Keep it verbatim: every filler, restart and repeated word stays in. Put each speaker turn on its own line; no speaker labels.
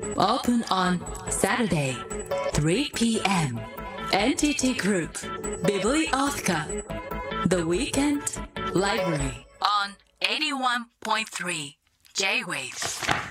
Open on Saturday, three p.m. エヌティーティー Group, Bibliotheca, The Weekend Library on eighty-one point three J-Wave.